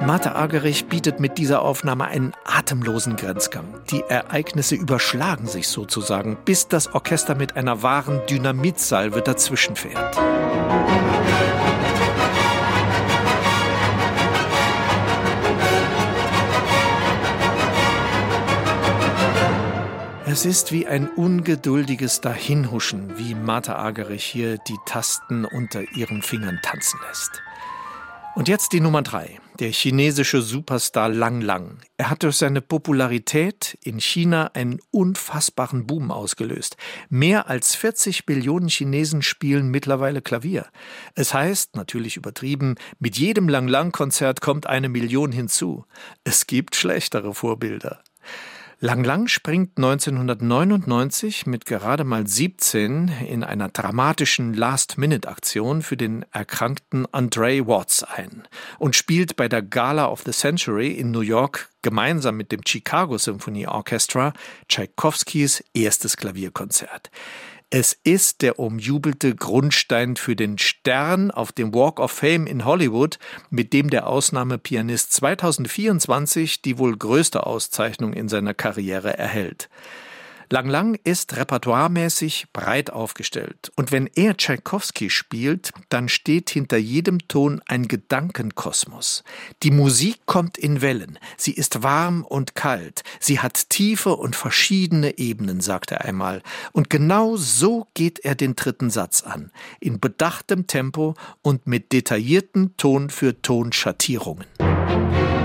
Mate Argerich bietet mit dieser Aufnahme einen atemlosen Grenzgang. Die Ereignisse überschlagen sich sozusagen, bis das Orchester mit einer wahren Dynamitsalve dazwischenfährt. Es ist wie ein ungeduldiges Dahinhuschen, wie Mate Argerich hier die Tasten unter ihren Fingern tanzen lässt. Und jetzt die Nummer 3, der chinesische Superstar Lang Lang. Er hat durch seine Popularität in China einen unfassbaren Boom ausgelöst. Mehr als 40 Millionen Chinesen spielen mittlerweile Klavier. Es heißt, natürlich übertrieben, mit jedem Lang Lang-Konzert kommt 1 Million hinzu. Es gibt schlechtere Vorbilder. Lang Lang springt 1999 mit gerade mal 17 in einer dramatischen Last-Minute-Aktion für den erkrankten Andre Watts ein und spielt bei der Gala of the Century in New York gemeinsam mit dem Chicago Symphony Orchestra Tschaikowskis erstes Klavierkonzert. Es ist der umjubelte Grundstein für den Stern auf dem Walk of Fame in Hollywood, mit dem der Ausnahmepianist 2024 die wohl größte Auszeichnung in seiner Karriere erhält. Lang Lang ist repertoiremäßig breit aufgestellt. Und wenn er Tschaikowski spielt, dann steht hinter jedem Ton ein Gedankenkosmos. Die Musik kommt in Wellen. Sie ist warm und kalt. Sie hat tiefe und verschiedene Ebenen, sagt er einmal. Und genau so geht er den 3. Satz an. In bedachtem Tempo und mit detaillierten Ton-für-Ton-Schattierungen.